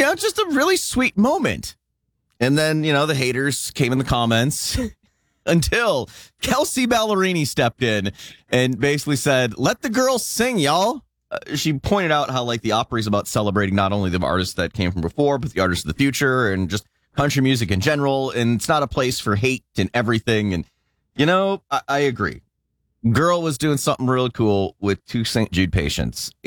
just a really sweet moment. And then, the haters came in the comments until Kelsey Ballerini stepped in and basically said, let the girls sing, y'all. She pointed out how, the Opry is about celebrating not only the artists that came from before, but the artists of the future and just country music in general. And it's not a place for hate and everything. And, I agree. Girl was doing something really cool with two St. Jude patients.